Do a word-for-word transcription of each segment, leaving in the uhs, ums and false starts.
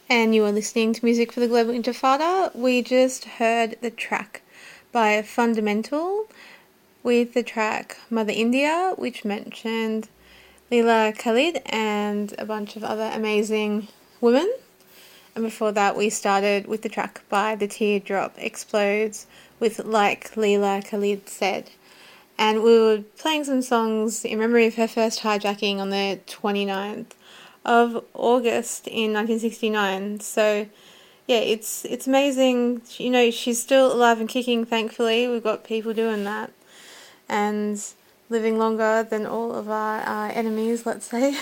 And you are listening to Music for the Global Intifada. We just heard the track by Fundamental with the track Mother India, which mentioned Leela Khalid and a bunch of other amazing women. And before that, we started with the track by The Teardrop Explodes with Like Leela Khalid Said. And we were playing some songs in memory of her first hijacking on the twenty-ninth of August in nineteen sixty-nine. So yeah, it's it's amazing. You know, she's still alive and kicking, thankfully. We've got people doing that and living longer than all of our uh, enemies, let's say.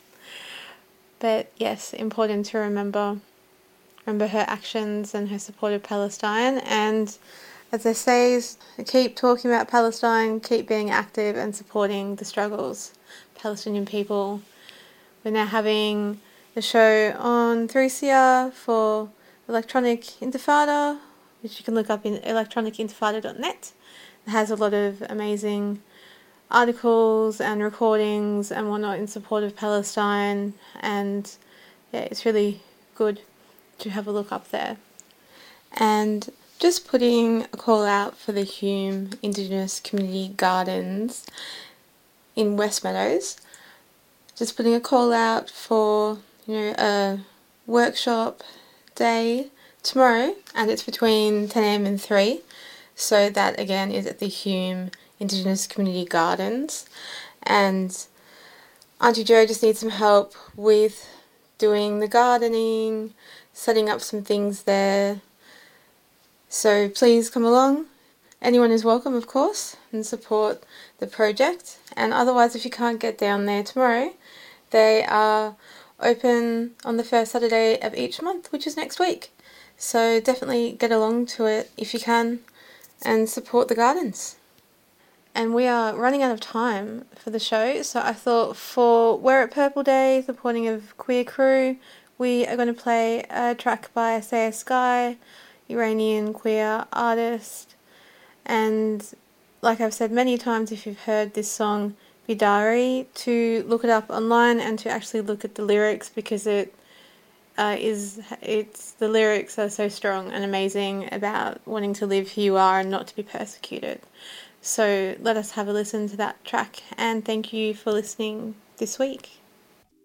But yes, important to remember remember her actions and her support of Palestine. And as I say, keep talking about Palestine, keep being active and supporting the struggles of Palestinian people. We're now having a show on three C R for Electronic Intifada, which you can look up in electronic intifada dot net. It has a lot of amazing articles and recordings and whatnot in support of Palestine, and yeah, it's really good to have a look up there. And just putting a call out for the Hume Indigenous Community Gardens in Westmeadows. Just putting a call out for, you know, a workshop day tomorrow, and it's between ten a.m. and three. So that again is at the Hume Indigenous Community Gardens. And Auntie Jo just needs some help with doing the gardening, setting up some things there. So please come along. Anyone is welcome, of course, and support the project. And otherwise, if you can't get down there tomorrow, they are open on the first Saturday of each month, which is next week. So definitely get along to it if you can and support the gardens. And we are running out of time for the show, so I thought for Wear It Purple Day, supporting of Queer Crew, we are going to play a track by Saya Sky, Iranian queer artist. And like I've said many times, if you've heard this song Bidari, to look it up online and to actually look at the lyrics, because it uh, is it's the lyrics are so strong and amazing about wanting to live who you are and not to be persecuted. So let us have a listen to that track, and thank you for listening this week.